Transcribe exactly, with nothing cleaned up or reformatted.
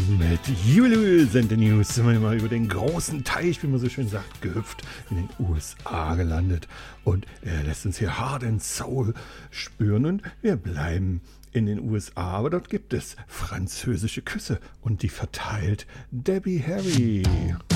Mit Julius and the News sind wir mal über den großen Teich, wie man so schön sagt, gehüpft, in den U S A gelandet. Und er lässt uns hier Heart and Soul spüren. Und wir bleiben in den U S A, aber dort gibt es französische Küsse. Und die verteilt Debbie Harry.